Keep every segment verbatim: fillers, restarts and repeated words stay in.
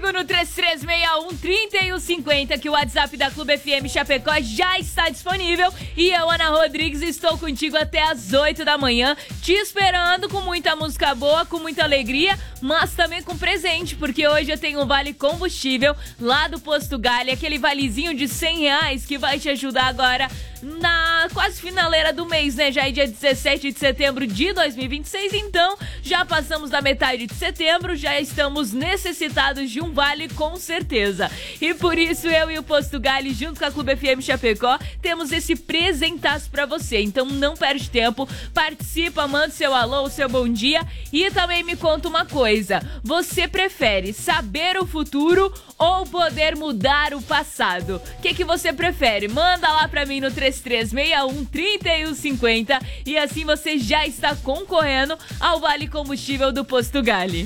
comigo no três três seis um, três um cinco zero, que o WhatsApp da Clube F M Chapecó já está disponível. E eu, Ana Rodrigues, estou contigo até as oito da manhã, te esperando com muita música boa, com muita alegria, mas também com presente, porque hoje eu tenho um vale combustível lá do Posto Galha, aquele valezinho de cem reais que vai te ajudar agora na quase finaleira do mês, né? Já é dia dezessete de setembro de dois mil e vinte e seis, então já passamos da metade de setembro, já estamos necessitados de um vale com certeza. E por isso eu e o Posto Galha, junto com a Clube F M Chapecó, temos esse presentaço pra você. Então não perde tempo, participa, manda seu alô, seu bom dia e também me conta uma coisa: você prefere saber o futuro ou poder mudar o passado? O que que você prefere? Manda lá pra mim no três três seis um, três um cinco zero e assim você já está concorrendo ao Vale Combustível do Posto Galha.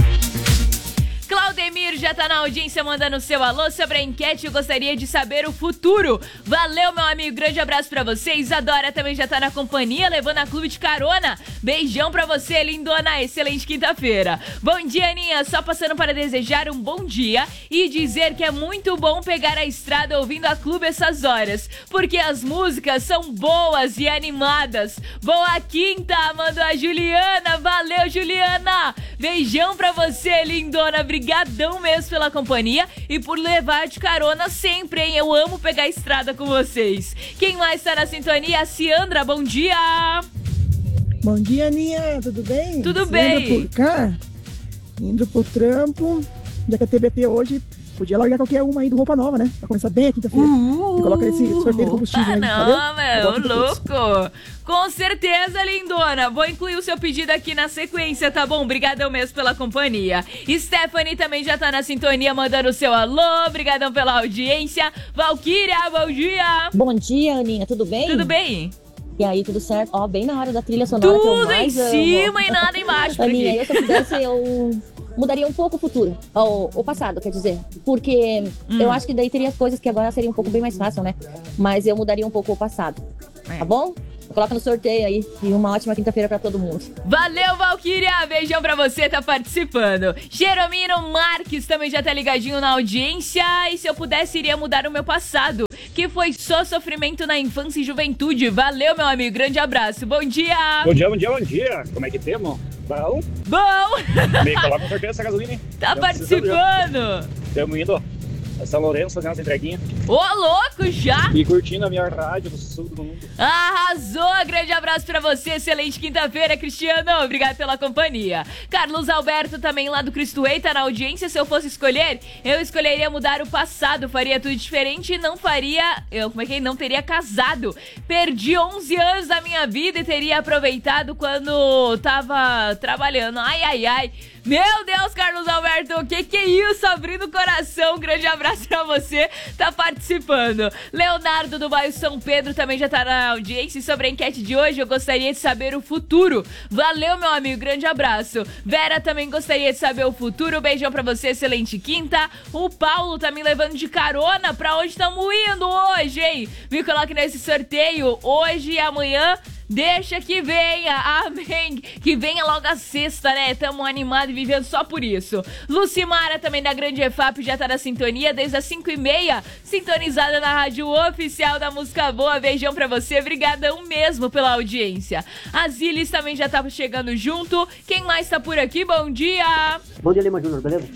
Claudemir já tá na audiência mandando seu alô sobre a enquete. Eu gostaria de saber o futuro. Valeu, meu amigo, grande abraço pra você. Isadora também já tá na companhia, levando a clube de carona. Beijão pra você, lindona, excelente quinta-feira. Bom dia, Aninha, só passando para desejar um bom dia e dizer que é muito bom pegar a estrada ouvindo a clube essas horas, porque as músicas são boas e animadas. Boa quinta, mandou a Juliana. Valeu, Juliana, beijão pra você, lindona. Obrigadão mesmo pela companhia e por levar de carona sempre, hein? Eu amo pegar a estrada com vocês. Quem mais tá na sintonia? A Ciandra, bom dia! Bom dia, Aninha, tudo bem? Tudo Ciandra bem. Por cá, indo pro trampo, já que a T B P hoje podia largar qualquer uma aí do Roupa Nova, né? Pra começar bem a quinta-feira. Uh, e coloca esse sorteio de combustível ah, aí, não, valeu? meu, louco! Com certeza, lindona. Vou incluir o seu pedido aqui na sequência, tá bom? Obrigadão mesmo pela companhia. Stephanie também já tá na sintonia, mandando o seu alô. Obrigadão pela audiência. Valquíria, bom dia! Bom dia, Aninha, tudo bem? Tudo bem? E aí, tudo certo? Ó, bem na hora da trilha sonora que eu Tudo em mais amo. cima e nada embaixo. Aninha, eu se eu pudesse, eu mudaria um pouco o futuro. O, o passado, quer dizer. Porque Hum. eu acho que daí teria coisas que agora seriam um pouco bem mais fácil, né? Mas eu mudaria um pouco o passado. É. Tá bom? Coloca no sorteio aí. E uma ótima quinta-feira pra todo mundo. Valeu, Valquíria! Beijão pra você, tá participando. Jeromino Marques também já tá ligadinho na audiência. E se eu pudesse, iria mudar o meu passado, que foi só sofrimento na infância e juventude. Valeu, meu amigo, grande abraço. Bom dia! Bom dia, bom dia, bom dia. Como é que temos? Bom? Bom! Me coloca no sorteio essa gasolina, hein? Tá Tamo precisando, participando! Estamos indo a São Lourenço fazendo as entreguinhas Ô, louco, já! e curtindo a minha rádio do sul do mundo. Arrasou! Grande abraço pra você, excelente quinta-feira, Cristiano. Obrigado pela companhia. Carlos Alberto também lá do Cristo Rei tá na audiência. Se eu fosse escolher, eu escolheria mudar o passado, faria tudo diferente e não faria... Eu, como é que é? Não teria casado. Perdi onze anos da minha vida e teria aproveitado quando tava trabalhando. Ai, ai, ai. Meu Deus, Carlos Alberto, o que que é isso? Abrindo o coração, grande abraço pra você, tá participando. Leonardo do bairro São Pedro também já tá na audiência. E sobre a enquete de hoje, eu gostaria de saber o futuro. Valeu, meu amigo, grande abraço. Vera também gostaria de saber o futuro. Beijão pra você, excelente quinta. O Paulo tá me levando de carona. Pra onde estamos indo hoje, hein? Me coloque nesse sorteio hoje e amanhã. Deixa que venha, amém. Que venha logo a sexta, né? Tamo animados e vivendo só por isso. Lucimara também da Grande E F A P já tá na sintonia desde as cinco e meia, sintonizada na rádio oficial da Música Boa. Beijão pra você, brigadão mesmo pela audiência. A Zilis também já tá chegando junto. Quem mais tá por aqui? Bom dia! Bom dia, Lima Júnior, beleza?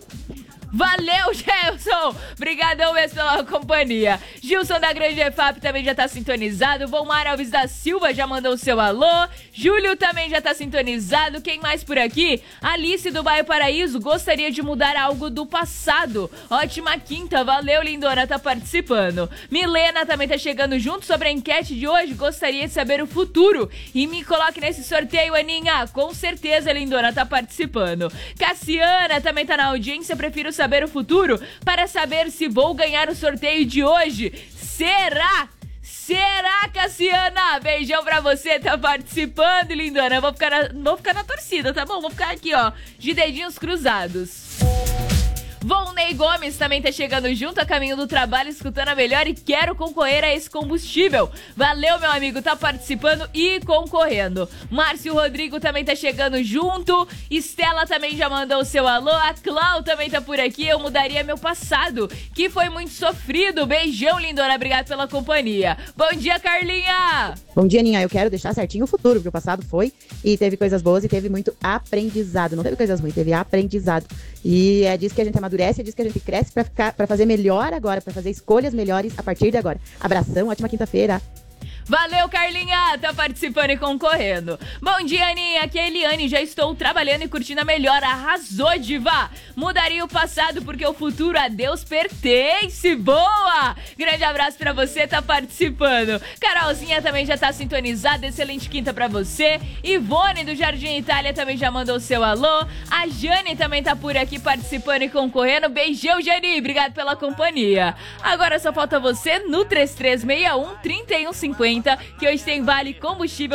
Valeu, Gelson! Obrigadão mesmo pela companhia. Gilson da Grande E F A P também já tá sintonizado. Volmar Alves da Silva já mandou o seu alô. Júlio também já tá sintonizado. Quem mais por aqui? Alice do Bairro Paraíso gostaria de mudar algo do passado. Ótima quinta, valeu, lindona, tá participando. Milena também tá chegando junto sobre a enquete de hoje. Gostaria de saber o futuro. E me coloque nesse sorteio, Aninha. Com certeza, lindona, tá participando. Cassiana também tá na audiência. Prefiro saber saber o futuro para saber se vou ganhar o sorteio de hoje. Será? Será, Cassiana? Beijão pra você, tá participando, lindona. Vou ficar na, vou ficar na torcida, tá bom? Vou ficar aqui, ó, de dedinhos cruzados. Volney Gomes também tá chegando junto a caminho do trabalho, escutando a melhor e quero concorrer a esse combustível. Valeu, meu amigo, tá participando e concorrendo. Márcio Rodrigo também tá chegando junto. Estela também já mandou o seu alô. A Clau também tá por aqui. Eu mudaria meu passado, que foi muito sofrido. Beijão, lindona. Obrigado pela companhia. Bom dia, Carlinha. Bom dia, Ninha. Eu quero deixar certinho o futuro, porque o passado foi e teve coisas boas e teve muito aprendizado. Não teve coisas ruins, teve aprendizado. E é disso que a gente amadurece, é disso que a gente cresce pra, ficar, pra fazer melhor agora, pra fazer escolhas melhores a partir de agora. Abração, ótima quinta-feira. Valeu, Carlinha, tá participando e concorrendo. Bom dia, Aninha, aqui é a Eliane, já estou trabalhando e curtindo a melhor. Arrasou, diva. Mudaria o passado porque o futuro a Deus pertence. Boa! Grande abraço pra você, tá participando. Carolzinha também já tá sintonizada, excelente quinta pra você. Ivone do Jardim Itália também já mandou o seu alô. A Jane também tá por aqui participando e concorrendo. Beijão, Jane, obrigado pela companhia. Agora só falta você no três três seis um, três um cinco zero, que hoje tem Vale Combustível